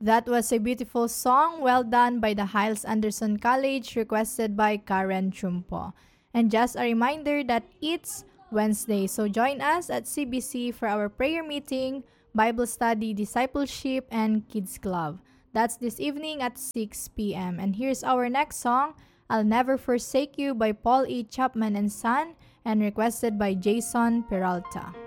That was a beautiful song, well done by the Hiles Anderson College, requested by Karen Chumpo. And just a reminder that it's Wednesday, so join us at CBC for our prayer meeting, Bible study, discipleship, and kids club. That's this evening at 6 p.m. And here's our next song, I'll Never Forsake You by Paul E. Chapman and Son, and requested by Jason Peralta.